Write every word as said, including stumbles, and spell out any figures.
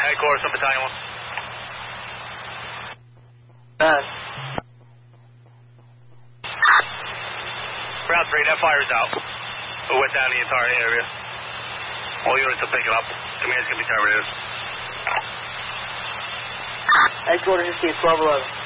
Headquarters on Battalion one. Uh. Ground three, that fire's out. We went down the entire area. All units will pick it up. Command's going to be terminated. Headquarters, twelve eleven.